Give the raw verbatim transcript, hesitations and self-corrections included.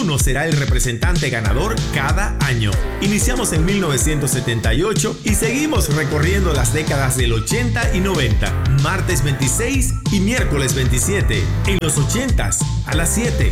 uno será el representante ganador cada año. Iniciamos en mil novecientos setenta y ocho y seguimos recorriendo las décadas del ochenta y noventa, martes veintiséis y miércoles veintisiete, en los ochentas a las siete.